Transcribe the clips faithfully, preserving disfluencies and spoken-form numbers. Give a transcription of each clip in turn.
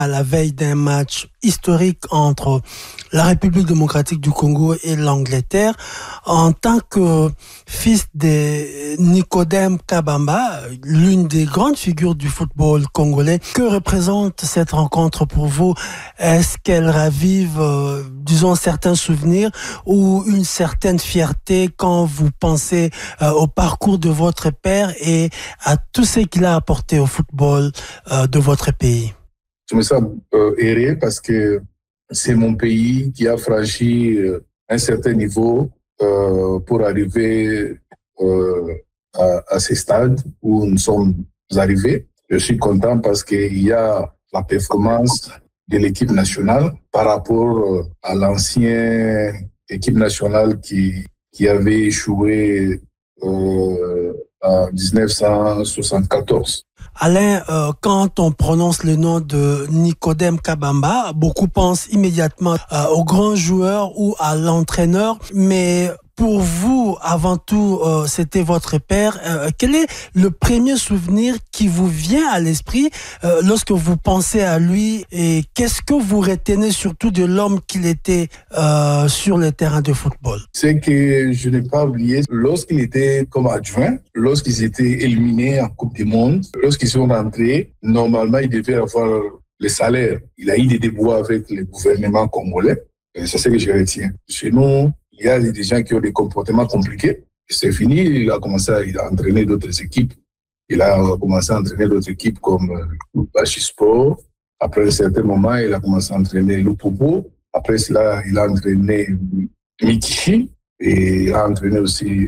à la veille d'un match historique entre la République démocratique du Congo et l'Angleterre. En tant que fils de Nicodème Kabamba, l'une des grandes figures du football congolais, que représente cette rencontre pour vous? Est-ce qu'elle ravive, euh, disons, certains souvenirs ou une certaine fierté quand vous pensez euh, au parcours de votre père et à tout ce qu'il a apporté au football euh, de votre pays? Je me sens euh, erré parce que c'est mon pays qui a franchi euh, un certain niveau euh, pour arriver euh, à, à ce stade où nous sommes arrivés. Je suis content parce qu'il y a la performance de l'équipe nationale par rapport à l'ancienne équipe nationale qui, qui avait échoué euh, en dix-neuf cent soixante-quatorze. Alain, euh, quand on prononce le nom de Nicodème Kabamba, beaucoup pensent immédiatement euh, au grand joueur ou à l'entraîneur, mais pour vous, avant tout, euh, c'était votre père. Euh, quel est le premier souvenir qui vous vient à l'esprit euh, lorsque vous pensez à lui, et qu'est-ce que vous retenez surtout de l'homme qu'il était euh, sur le terrain de football? C'est que je n'ai pas oublié, lorsqu'il était comme adjoint, lorsqu'ils étaient éliminés en Coupe du Monde, lorsqu'ils sont rentrés, normalement, il devait avoir le salaire. Il a eu des déboires avec le gouvernement congolais. Et c'est ce que je retiens. Chez nous, il y a des gens qui ont des comportements compliqués. C'est fini, il a commencé à, il a entraîné d'autres équipes. Il a commencé à entraîner d'autres équipes comme le Bachisport. Après un certain moment, il a commencé à entraîner le Popo. Après cela, il a entraîné Mikichi et il a entraîné aussi.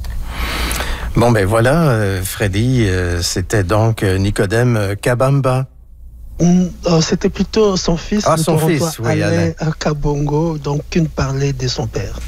Bon, ben voilà, euh, Freddy, euh, c'était donc euh, Nicodème Kabamba. Mm, euh, c'était plutôt son fils, ah, son fils, oui, Alain Kabongo, donc qui nous parlait de son père.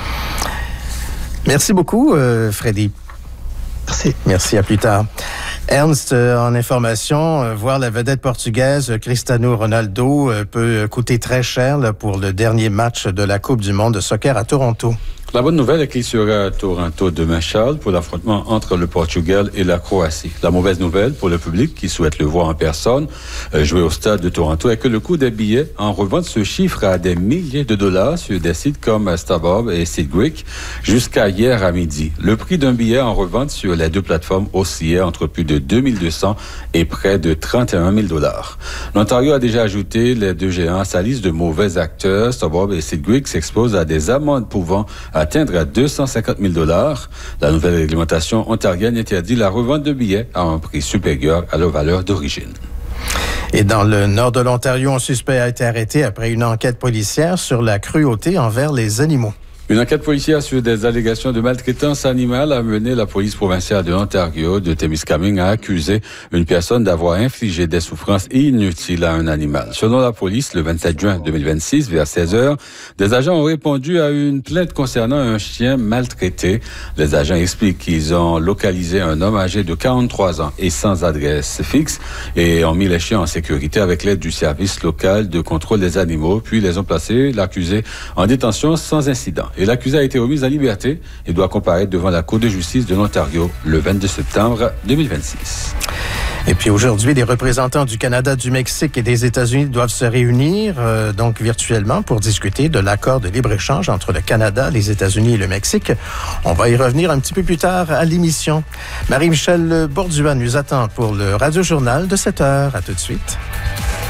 Merci beaucoup, euh, Freddy. Merci. Merci, à plus tard. Ernst, euh, en information, euh, voir la vedette portugaise Cristiano Ronaldo euh, peut coûter très cher là, pour le dernier match de la Coupe du monde de soccer à Toronto. La bonne nouvelle est qu'il sera à Toronto demain, Charles, pour l'affrontement entre le Portugal et la Croatie. La mauvaise nouvelle pour le public qui souhaite le voir en personne euh, jouer au stade de Toronto est que le coût des billets en revente se chiffre à des milliers de dollars sur des sites comme StubHub et SeatGeek jusqu'à hier à midi. Le prix d'un billet en revente sur les deux plateformes oscillait entre plus de deux mille deux cents et près de trente et un mille dollars. L'Ontario a déjà ajouté les deux géants à sa liste de mauvais acteurs. StubHub et SeatGeek s'exposent à des amendes pouvant atteindre à deux cent cinquante mille dollars. La nouvelle réglementation ontarienne interdit la revente de billets à un prix supérieur à leur valeur d'origine. Et dans le nord de l'Ontario, un suspect a été arrêté après une enquête policière sur la cruauté envers les animaux. Une enquête policière sur des allégations de maltraitance animale a mené la police provinciale de l'Ontario de Témiscamingue à accuser une personne d'avoir infligé des souffrances inutiles à un animal. Selon la police, le vingt-sept juin deux mille vingt-six, vers seize heures, des agents ont répondu à une plainte concernant un chien maltraité. Les agents expliquent qu'ils ont localisé un homme âgé de quarante-trois ans et sans adresse fixe et ont mis les chiens en sécurité avec l'aide du service local de contrôle des animaux, puis les ont placés, l'accusé, en détention sans incident. Et l'accusé a été remis en liberté et doit comparaître devant la Cour de justice de l'Ontario le vingt-deux septembre deux mille vingt-six. Et puis aujourd'hui, les représentants du Canada, du Mexique et des États-Unis doivent se réunir euh, donc virtuellement pour discuter de l'accord de libre-échange entre le Canada, les États-Unis et le Mexique. On va y revenir un petit peu plus tard à l'émission. Marie-Michel Bordua nous attend pour le Radio-Journal de sept heures. À tout de suite.